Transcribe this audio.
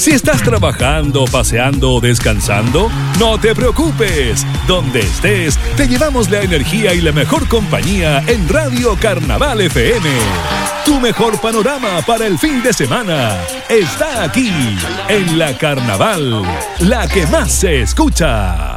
Si estás trabajando, paseando o descansando, no te preocupes. Donde estés, te llevamos la energía y la mejor compañía en Radio Carnaval FM. Tu mejor panorama para el fin de semana está aquí, en la Carnaval, la que más se escucha.